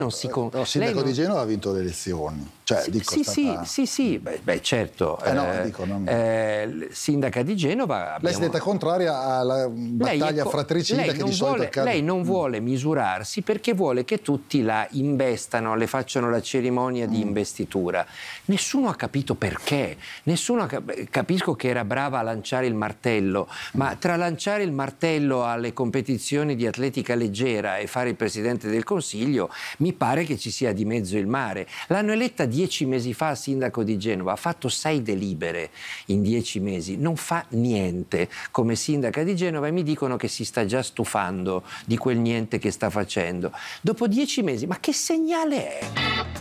non si il sindaco di Genova ha vinto le elezioni. Cioè, sì, certo. Sindaca di Genova... Lei si è detta contraria alla battaglia fratricida che di solito accade. Lei non vuole misurarsi perché vuole che tutti la investano, le facciano la cerimonia di investitura. Nessuno ha capito perché. Capisco che era brava a lanciare il martello, ma tra lanciare il martello alle competizioni di atletica leggera e fare il Presidente del Consiglio mi pare che ci sia di mezzo il mare. L'hanno eletta 10 mesi fa sindaco di Genova, ha fatto 6 delibere in 10 mesi, non fa niente come sindaca di Genova e mi dicono che si sta già stufando di quel niente che sta facendo. Dopo 10 mesi, ma che segnale è?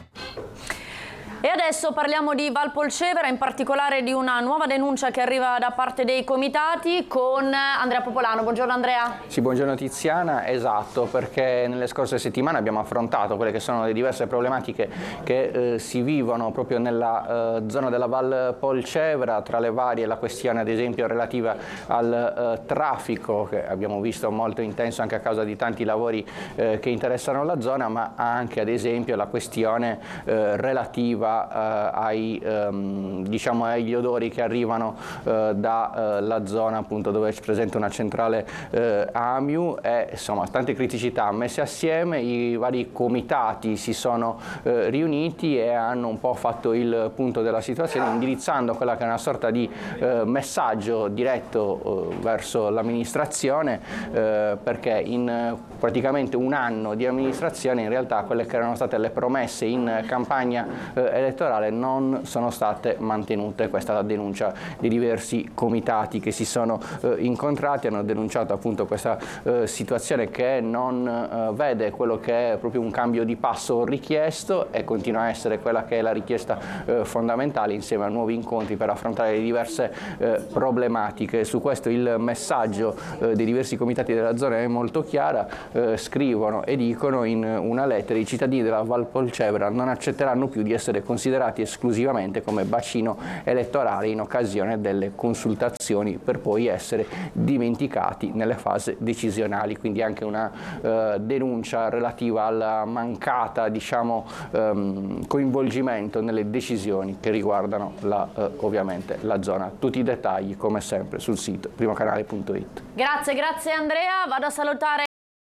E adesso parliamo di Valpolcevera, in particolare di una nuova denuncia che arriva da parte dei comitati con Andrea Popolano. Buongiorno Andrea. Sì, buongiorno Tiziana, esatto, perché nelle scorse settimane abbiamo affrontato quelle che sono le diverse problematiche che si vivono proprio nella zona della Valpolcevera, tra le varie la questione ad esempio relativa al traffico, che abbiamo visto molto intenso anche a causa di tanti lavori che interessano la zona, ma anche ad esempio la questione relativa agli odori che arrivano dalla zona appunto dove è presente una centrale AMIU e insomma tante criticità messe assieme. I vari comitati si sono riuniti e hanno un po' fatto il punto della situazione, indirizzando quella che è una sorta di messaggio diretto verso l'amministrazione, perché in praticamente un anno di amministrazione in realtà quelle che erano state le promesse in campagna elettorale non sono state mantenute. Questa è la denuncia di diversi comitati che si sono incontrati, hanno denunciato appunto questa situazione che non vede quello che è proprio un cambio di passo richiesto e continua a essere quella che è la richiesta fondamentale insieme a nuovi incontri per affrontare le diverse problematiche. Su questo il messaggio dei diversi comitati della zona è molto chiara, scrivono e dicono in una lettera: i cittadini della Valpolcevera non accetteranno più di essere considerati esclusivamente come bacino elettorale in occasione delle consultazioni per poi essere dimenticati nelle fasi decisionali. Quindi anche una denuncia relativa alla mancata coinvolgimento nelle decisioni che riguardano ovviamente la zona. Tutti i dettagli come sempre sul sito primocanale.it. Grazie Andrea, vado a salutare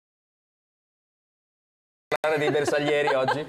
dei bersaglieri oggi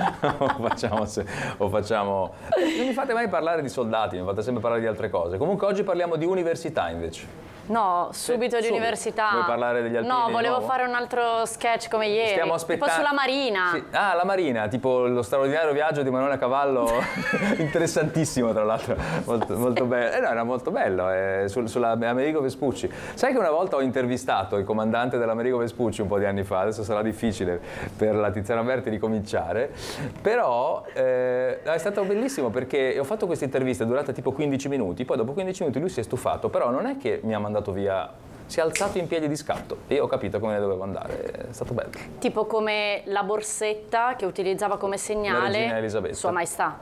o facciamo non mi fate mai parlare di soldati, mi fate sempre parlare di altre cose. Comunque oggi parliamo di università invece. No, subito di università. Vuoi parlare degli alpini? No, volevo fare un altro sketch come ieri. Stiamo aspettando. Tipo sulla Marina. Sì. Ah, la Marina, tipo lo straordinario viaggio di Manuela Cavallo. Interessantissimo, tra l'altro. Molto bello. No, era molto bello. Sulla Amerigo Vespucci. Sai che una volta ho intervistato il comandante dell'Amerigo Vespucci un po' di anni fa, adesso sarà difficile per la Tiziana Berti ricominciare, però è stato bellissimo perché ho fatto questa intervista, è durata tipo 15 minuti, poi dopo 15 minuti lui si è stufato, però non è che mi ha mandato via, si è alzato in piedi di scatto e io ho capito come ne dovevo andare, è stato bello. Tipo come la borsetta che utilizzava come segnale Sua Maestà.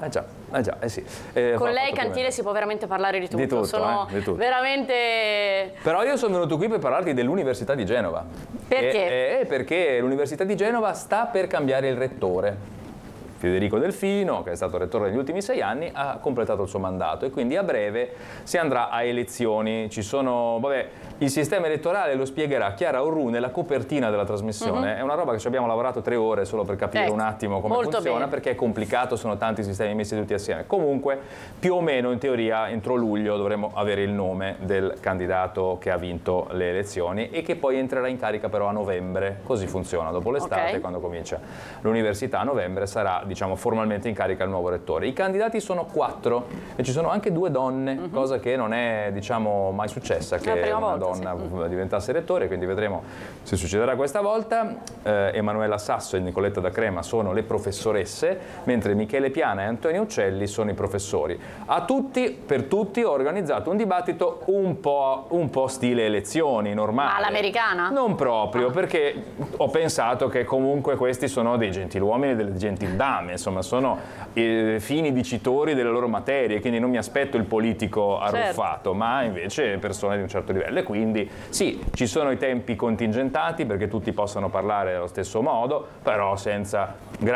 Sì. Con lei Cantile si può veramente parlare di tutto. Di tutto, sono di tutto. Veramente... Però io sono venuto qui per parlarti dell'Università di Genova. Perché? Perché l'Università di Genova sta per cambiare il rettore. Federico Delfino, che è stato rettore negli ultimi 6 anni, ha completato il suo mandato e quindi a breve si andrà a elezioni. Ci sono, il sistema elettorale lo spiegherà Chiara Orru nella copertina della trasmissione. È una roba che ci abbiamo lavorato 3 ore solo per capire un attimo come funziona, perché è complicato, sono tanti sistemi messi tutti assieme. Comunque, più o meno in teoria entro luglio dovremo avere il nome del candidato che ha vinto le elezioni e che poi entrerà in carica però a novembre. Così funziona, dopo l'estate, quando comincia l'università a novembre sarà formalmente in carica il nuovo rettore. I candidati sono 4 e ci sono anche 2 donne, cosa che non è mai successa che una donna diventasse rettore, quindi vedremo se succederà questa volta. Emanuela Sasso e Nicoletta Da Crema sono le professoresse, mentre Michele Piana e Antonio Uccelli sono i professori. Per tutti ho organizzato un dibattito un po' stile elezioni normali. Ma all'americana? Non proprio, perché ho pensato che comunque questi sono dei gentiluomini e delle gentildame, insomma sono fini dicitori delle loro materie, quindi non mi aspetto il politico arruffato, ma invece persone di un certo livello. E quindi sì, ci sono i tempi contingentati perché tutti possano parlare allo stesso modo, però senza